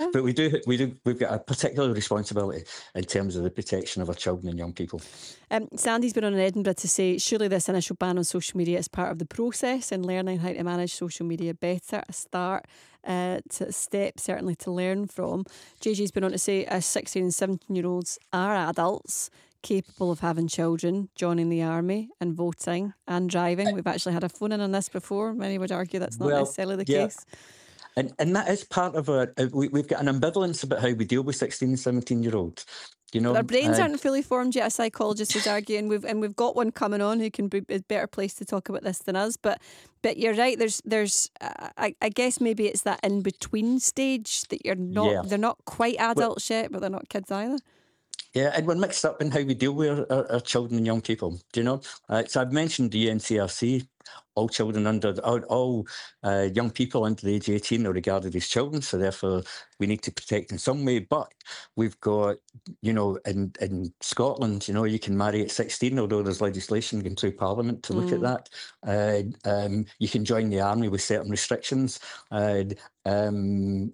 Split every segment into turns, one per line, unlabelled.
But we've got a particular responsibility in terms of the protection of our children and young people.
Sandy's been on in Edinburgh to say, surely this initial ban on social media is part of the process in learning how to manage social media better, a start, to a step certainly to learn from. JJ's been on to say 16 and 17-year-olds are adults capable of having children, joining the army and voting and driving. We've actually had a phone in on this before. Many would argue that's not necessarily the case.
And that is part of we've got an ambivalence about how we deal with 16 and 17-year-olds. You know,
our brains aren't fully formed yet, a psychologist is arguing. We've got one coming on who can be a better place to talk about this than us. But you're right. There's I guess maybe it's that in between stage that you're not. Yeah. They're not quite adults yet, but they're not kids either.
Yeah, and we're mixed up in how we deal with our children and young people. Do you know? So I've mentioned the UNCRC. All children all young people under the age of 18 are regarded as children, so therefore we need to protect in some way. But we've got, in Scotland, you can marry at 16, although there's legislation going through Parliament to look at that. You can join the army with certain restrictions. In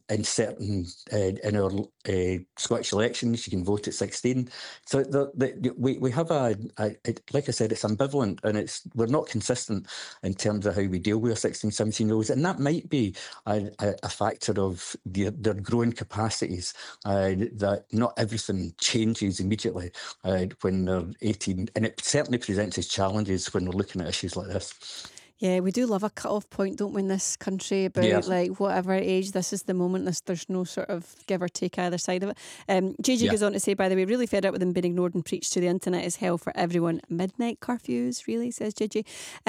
our Scottish elections, you can vote at 16. So we have like I said, it's ambivalent, and we're not consistent in terms of how we deal with our 16, 17-year-olds, and that might be a factor of their growing capacities. That not everything changes immediately when they're 18, and it certainly presents as challenges when we're looking at issues like this.
Yeah, we do love a cut-off point, don't we, in this country, about like whatever age, this is the moment, there's no sort of give or take either side of it. JJ goes on to say, by the way, really fed up with them being ignored and preached to. The internet is hell for everyone. Midnight curfews, really, says JJ.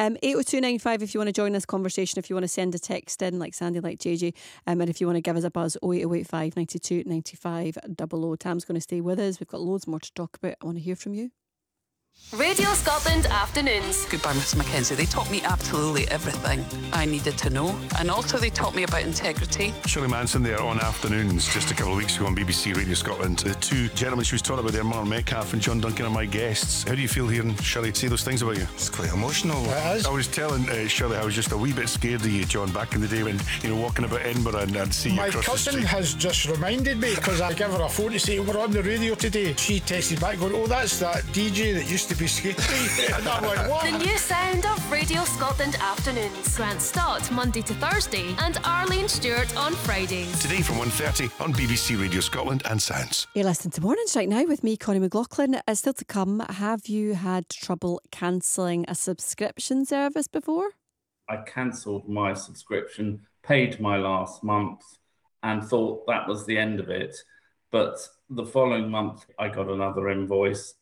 80295 if you want to join this conversation, if you want to send a text in like Sandy, like JJ, and if you want to give us a buzz, 08085 92 95 00. Tam's going to stay with us. We've got loads more to talk about. I want to hear from you.
Radio Scotland Afternoons.
Goodbye, Mr. Mackenzie. They taught me absolutely everything I needed to know, and also they taught me about integrity.
Shirley Manson there on Afternoons just a couple of weeks ago on BBC Radio Scotland. The two gentlemen she was talking about there, Mark Metcalf and John Duncan, are my guests. How do you feel hearing Shirley say those things about you?
It's quite emotional.
It is. I was telling Shirley I was just a wee bit scared of you, John, back in the day when walking about Edinburgh and I'd see you across the street.
My cousin has just reminded me, because I gave her a phone to say we're on the radio today. She texted back going, oh, that's that DJ that used to be skating. And I'm like, what?
The new sound of Radio Scotland Afternoons. Grant Stott Monday to Thursday and Arlene Stewart on Fridays.
Today from 1:30 on BBC Radio Scotland and Sounds.
You're listening to Mornings right now with me, Connie McLaughlin. Still to come, have you had trouble cancelling a subscription service before?
I cancelled my subscription, paid my last month, and thought that was the end of it. But the following month, I got another invoice.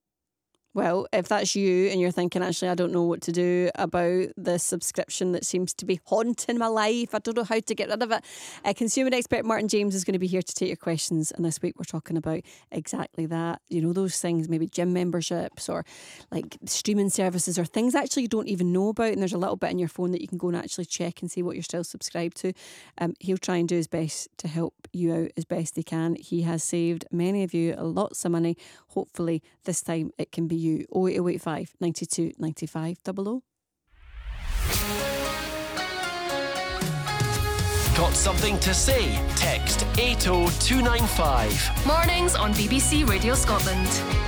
Well, if that's you and you're thinking, actually, I don't know what to do about the subscription that seems to be haunting my life, I don't know how to get rid of it, consumer expert Martin James is going to be here to take your questions. And this week we're talking about exactly that. Those things, maybe gym memberships or like streaming services or things actually you don't even know about. And there's a little bit in your phone that you can go and actually check and see what you're still subscribed to. He'll try and do his best to help you out as best he can. He has saved many of you lots of money. Hopefully this time it can be you. 08085 92 95 00.
Got something to say? Text 80295.
Mornings on BBC Radio Scotland.